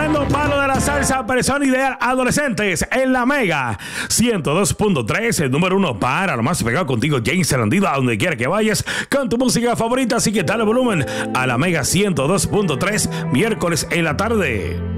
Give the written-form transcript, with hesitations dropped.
Tremendo palo de la salsa, persona ideal, adolescentes en la Mega 102.3, el número uno para lo más pegado contigo, James Sarandido, a donde quiera que vayas con tu música favorita. Así que dale volumen a la Mega 102.3, miércoles en la tarde.